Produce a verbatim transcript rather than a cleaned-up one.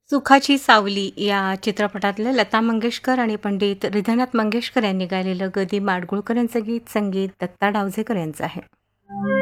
सुखाची सावली या चित्रपटातलं लता मंगेशकर आणि पंडित हृदयनाथ मंगेशकर यांनी गायलेलं ग. दी. माडगूळकर यांचं गीत, संगीत दत्ता डावझेकर यांचं आहे.